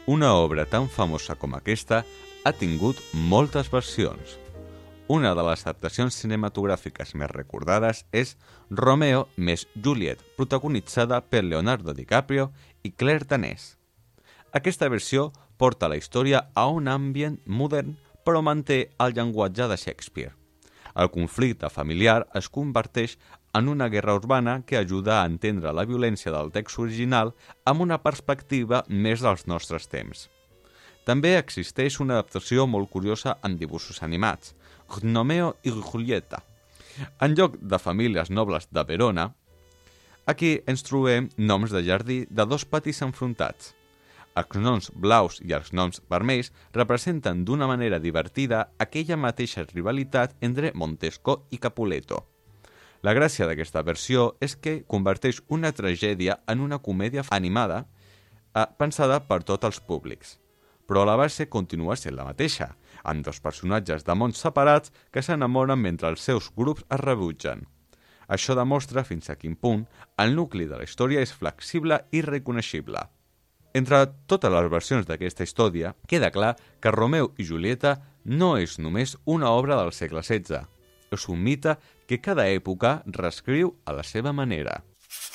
Una obra tan famosa com aquesta ha tingut moltes versions. Una de les adaptacions cinematogràfiques més recordades és Romeo més Juliet, protagonitzada per Leonardo DiCaprio i Claire Danes. Aquesta versió porta la història a un ambient modern, però manté el llenguatge de Shakespeare. El conflicte familiar es converteix en una guerra urbana que ajuda a entendre la violència del text original amb una perspectiva més dels nostres temps. També existeix una adaptació molt curiosa en dibuixos animats, Romeo i Julieta. En lloc de famílies nobles de Verona, aquí ens trobem noms de jardí de dos patis enfrontats. Els noms blaus i els noms vermells representen d'una manera divertida aquella mateixa rivalitat entre Montesco i Capuleto. La gràcia d'aquesta versió és que converteix una tragèdia en una comèdia animada pensada per tots els públics. Però la base continua sent la mateixa, amb dos personatges de mons separats que s'enamoren mentre els seus grups es rebutgen. Això demostra fins a quin punt el nucli de la història és flexible i reconeixible. Entre totes les versions d'aquesta història, queda clar que Romeo i Julieta no és només una obra del segle XVI. És un mite que cada època reescriu a la seva manera.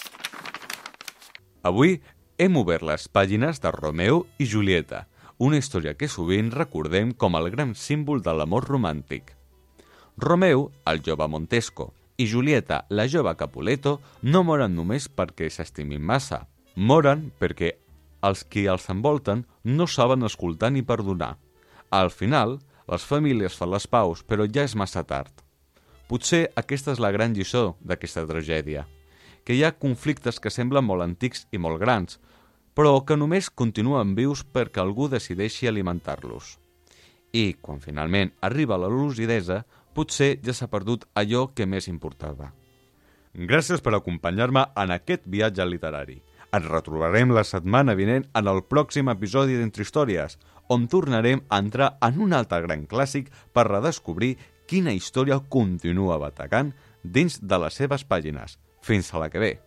Avui hem obert les pàgines de Romeo i Julieta, una història que sovint recordem com el gran símbol de l'amor romàntic. Romeo, el jove Montesco, i Julieta, la jove Capuleto, no moren només perquè s'estimin massa. Moren perquè els qui els envolten no saben escoltar ni perdonar. Al final, les famílies fan les paus, però ja és massa tard. Potser aquesta és la gran lliçó d'aquesta tragèdia, que hi ha conflictes que semblen molt antics i molt grans, però que només continuen vius perquè algú decideixi alimentar-los. I, quan finalment arriba la lucidesa, potser ja s'ha perdut allò que més importava. Gràcies per acompanyar-me en aquest viatge literari. Ens retrobarem la setmana vinent en el pròxim episodi d'Entre Històries, on tornarem a entrar en un altre gran clàssic per redescobrir quina història continua batecant dins de les seves pàgines. Fins a la que ve!